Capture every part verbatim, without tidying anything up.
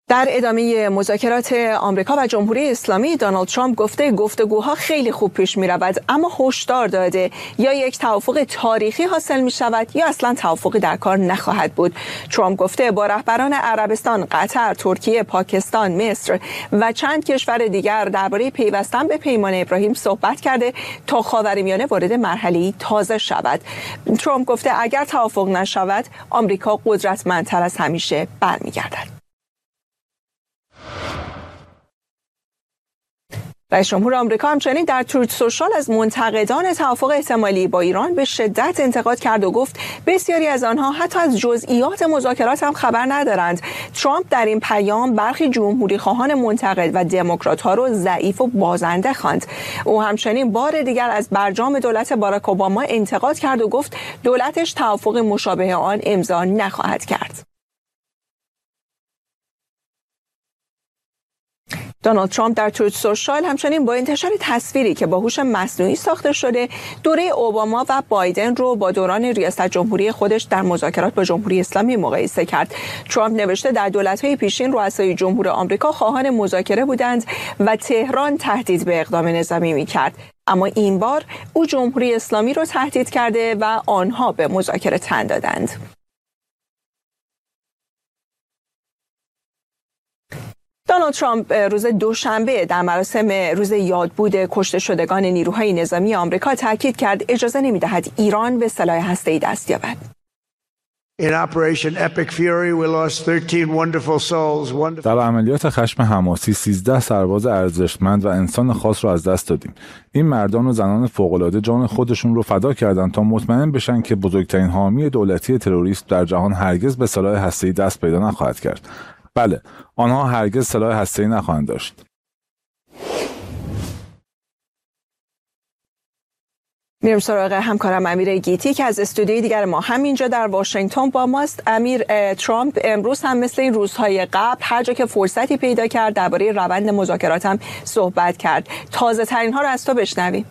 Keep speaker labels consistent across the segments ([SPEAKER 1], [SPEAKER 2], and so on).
[SPEAKER 1] در ادامه مذاکرات آمریکا و جمهوری اسلامی، دونالد ترامپ گفته گفتگوها خیلی خوب پیش می رود، اما هشدار داده یا یک توافق تاریخی حاصل می شود یا اصلا توافقی در کار نخواهد بود. ترامپ گفته با رهبران عربستان، قطر، ترکیه، پاکستان، مصر و چند کشور دیگر درباره پیوستن به پیمان ابراهیم صحبت کرده تا خاورمیانه وارد مرحله‌ای تازه شود. ترامپ گفته اگر توافق نشود، آمریکا قدرتمندتر از همیشه برمیگردد. رئیس جمهور آمریکا همچنین در تروت سوشال از منتقدان توافق احتمالی با ایران به شدت انتقاد کرد و گفت بسیاری از آنها حتی از جزئیات مذاکرات هم خبر ندارند. ترامپ در این پیام برخی جمهوری خواهان منتقد و دموکرات‌ها را ضعیف و بازنده خواند. او همچنین بار دیگر از برجام دولت باراک اوباما انتقاد کرد و گفت دولتش توافق مشابه آن امضا نخواهد کرد. دونالد ترامپ در تروت سوشال همچنین با انتشار تصویری که با هوش مصنوعی ساخته شده دوره اوباما و بایدن رو با دوران ریاست جمهوری خودش در مذاکرات با جمهوری اسلامی مقایسه کرد. ترامپ نوشته در دولت‌های پیشین رؤسای جمهور آمریکا خواهان مذاکره بودند و تهران تهدید به اقدام نظامی می‌کرد، اما این بار او جمهوری اسلامی رو تهدید کرده و آنها به مذاکره تن دادند. دونالد ترامپ روز دوشنبه در مراسم روز یادبود کشته شدگان نیروهای نظامی آمریکا تاکید کرد اجازه نمی‌دهد ایران به سلاح هسته‌ای دست یابد.
[SPEAKER 2] در عملیات خشم حماسی سیزده سرباز ارزشمند و انسان خاص رو از دست دادیم. این مردان و زنان فوق‌العاده جان خودشون رو فدا کردند تا مطمئن بشن که بزرگترین حامی دولتی تروریست در جهان هرگز به سلاح هسته‌ای دست پیدا نخواهد کرد. بله، آنها هرگز سلاح هسته‌ای نخواهند داشت.
[SPEAKER 1] میرم سراغ همکارم امیر گیتی که از استودیوی دیگر ما همینجا در واشنگتن با ماست. امیر، ترامپ امروز هم مثل این روزهای قبل هر جا که فرصتی پیدا کرد درباره روند مذاکرات هم صحبت کرد. تازه ترین ها رو از تو بشنویم.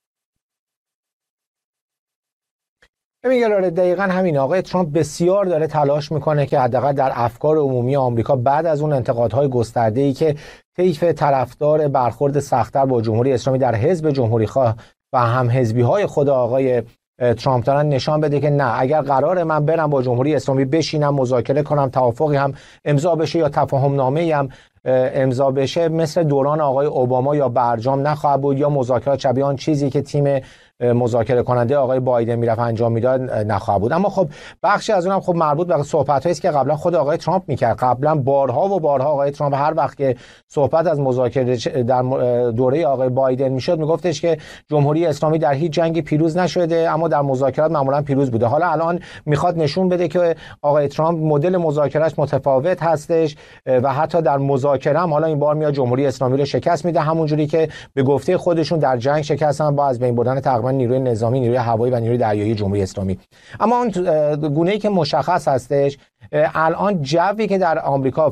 [SPEAKER 3] میگه دقیقاً همین. آقای ترامپ بسیار داره تلاش میکنه که حداقل در افکار عمومی آمریکا بعد از اون انتقادهای گسترده‌ای که طیف طرفدار برخورد سخت‌تر با جمهوری اسلامی در حزب جمهوری خواه و هم حزبی‌های خود آقای ترامپ دارن نشان بده که نه، اگر قرار من برم با جمهوری اسلامی بشینم مذاکره کنم، توافقی هم امضا بشه یا تفاهم نامه‌ای هم امضا بشه، مثل دوران آقای اوباما یا برجام نخواهد بود یا مذاکرات شبیه آن چیزی که تیم مذاکره کننده آقای بایدن میرفت انجام میداد نخواهد بود. اما خب بخشی از اونم خب مربوط به صحبتایی است که قبلا خود آقای ترامپ میکرد. قبلا بارها و بارها آقای ترامپ هر وقت که صحبت از مذاکره در دوره آقای بایدن میشد میگفتش که جمهوری اسلامی در هیچ جنگی پیروز نشده اما در مذاکرات معمولا پیروز بوده. حالا الان میخواد نشون بده که آقای ترامپ مدل مذاکرهش متفاوت هستش و حتی در مذاکره هم حالا این بار میاد جمهوری اسلامی رو شکست میده، همونجوری که به گفته خودشون در جنگ شکستن با از بین بردن تقریبا نیروی نظامی، نیروی هوایی و نیروی دریایی جمهوری اسلامی. اما اون گونه‌ای که مشخص هستش الان جوی که در آمریکا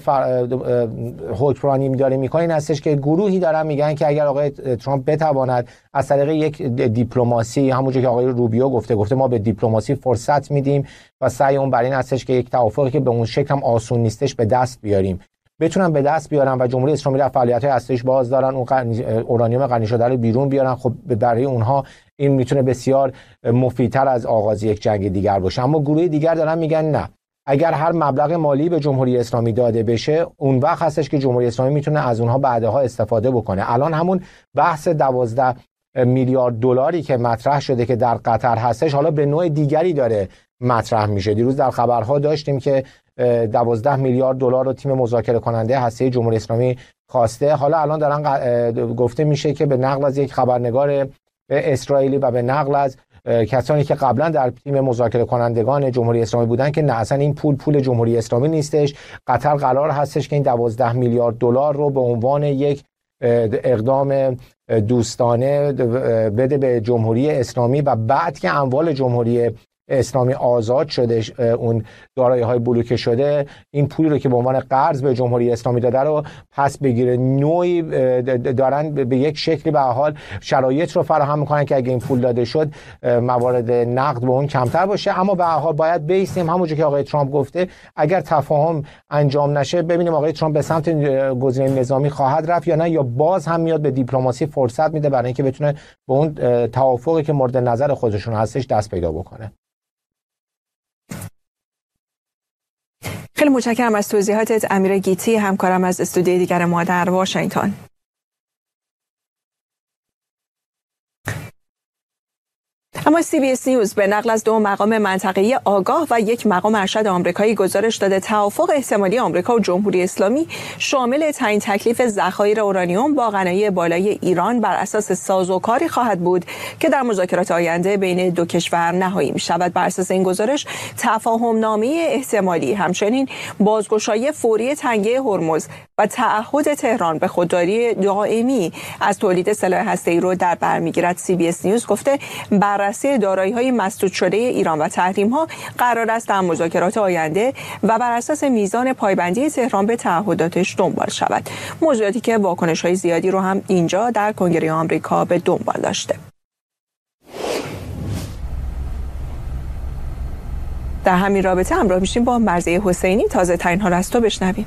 [SPEAKER 3] حکمرانی داره میکنه این هستش که گروهی دارن میگن که اگر آقای ترامپ بتواند از طریق یک دیپلماسی، همونجوری که آقای روبیو گفته گفته ما به دیپلماسی فرصت میدیم و سعی اون بر این هستش که یک توافقی که به اون شکل هم آسون نیستش به دست بیاریم، بتونن به دست بیارن و جمهوری اسلامی را فعالیت‌های هسته‌ایش باز دارن، اون اورانیوم غنی شده رو بیرون بیارن. خب برای اونها این میتونه بسیار مفیدتر از آغاز یک جنگ دیگر باشه. اما گروه دیگر دارن میگن نه، اگر هر مبلغ مالی به جمهوری اسلامی داده بشه اون وقت هستش که جمهوری اسلامی میتونه از اونها بعدها استفاده بکنه. الان همون بحث دوازده میلیارد دلاری که مطرح شده که در قطر هستش حالا به نوع دیگری داره مطرح میشه. دیروز در خبرها داشتیم که دوازده میلیارد دلار رو تیم مذاکره کننده هسته جمهوری اسلامی خواسته. حالا الان دارن گفته میشه که به نقل از یک خبرنگار اسرائیلی و به نقل از کسانی که قبلا در تیم مذاکره کنندگان جمهوری اسلامی بودن که نه، اصلا این پول پول جمهوری اسلامی نیستش. قطر قرار هستش که این دوازده میلیارد دلار رو به عنوان یک اقدام دوستانه بده به جمهوری اسلامی و بعد که اموال جمهوری اسلامی آزاد شده، اون دارایی‌های بلوکه شده، این پولی رو که به عنوان قرض به جمهوری اسلامی داده رو پس بگیره. نوعی دارن به یک شکلی به حال شرایط رو فراهم میکنن که اگه این پول داده شد موارد نقد به اون کمتر باشه. اما به هر حال باید بیستیم همونجوری که آقای ترامپ گفته، اگر تفاهم انجام نشه ببینیم آقای ترامپ به سمت گزینه نظامی خواهد رفت یا نه، یا باز هم میاد به دیپلماسی فرصت میده برای اینکه بتونه به اون توافقی که مورد نظر خودشون هستش دست پیدا بکنه.
[SPEAKER 1] خیلی متشکرم از توضیحاتت امیر گیتی، همکارم از استودیوی دیگر ما در واشنگتن. اما سی بی اس نیوز به نقل از دو مقام منطقه‌ای آگاه و یک مقام ارشد آمریکایی گزارش داده توافق احتمالی آمریکا و جمهوری اسلامی شامل تعیین تکلیف ذخایر اورانیوم با غنای بالای ایران بر اساس سازوکاری خواهد بود که در مذاکرات آینده بین دو کشور نهایی می‌شود. بر اساس این گزارش تفاهم‌نامه احتمالی همچنین بازگشایی فوری تنگه هرمز و تعهد تهران به خودداری دائمی از تولید سلاح هسته‌ای رو در بر می‌گیرد. سی بی اس نیوز گفته بررسی دارایی‌های مسدود شده ایران و تحریم‌ها قرار است در مذاکرات آینده و بر اساس میزان پایبندی تهران به تعهداتش دنبال شود. موضوعاتی که واکنش‌های زیادی رو هم اینجا در کنگره آمریکا به دنبال داشته. در همین رابطه همراه میشیم با مرضیه حسینی، تازه ترین ها را از تو بشنویم.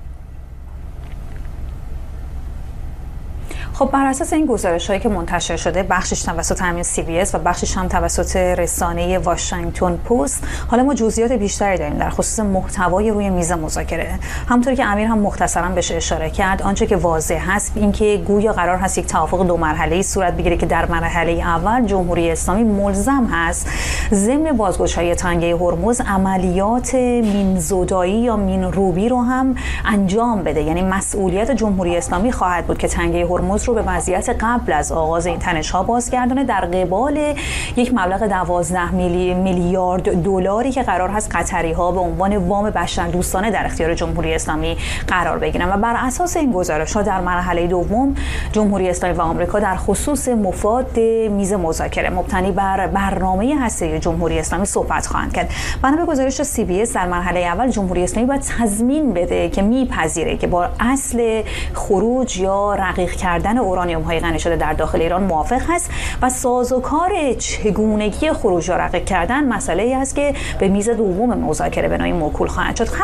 [SPEAKER 4] خب بر اساس این گزارش‌هایی که منتشر شده، بخشش توسط همین سی بی اس و بخشش هم توسط رسانه واشنگتن پست، حالا ما جزئیات بیشتری داریم در خصوص محتوای روی میز مذاکره. همونطور که امیر هم مختصراً بهش اشاره کرد، آنچه که واضح هست این که گویا قرار هست یک توافق دو مرحله‌ای صورت بگیره که در مرحله اول جمهوری اسلامی ملزم هست ضمن بازگشایی تنگه هرمز عملیات مین‌زدایی یا مین روبی رو هم انجام بده. یعنی مسئولیت جمهوری اسلامی خواهد بود که تنگه هرمز رو به وضعیت قبل از آغاز این تنش‌ها بازگردونه، در قبال یک مبلغ دوازده میلیارد دلاری که قرار هست قطری‌ها به عنوان وام بشردوستانه در اختیار جمهوری اسلامی قرار بگیرن. و بر اساس این گزارش‌ها در مرحله دوم جمهوری اسلامی و آمریکا در خصوص مفاد میز مذاکره مبتنی بر برنامه هسته‌ای جمهوری اسلامی صحبت خواهند کرد. بنا به گزارش سی بی اس در مرحله اول جمهوری اسلامی باید تضمین بده که میپذیره که با اصل خروج یا رقیق کردن اورانیوم های غنی شده در داخل ایران موافق هست و سازوکار چگونگی خروج یا رقیق کردن مسئله ای است که به میز دوم مذاکره بنای موکول خواهد شد.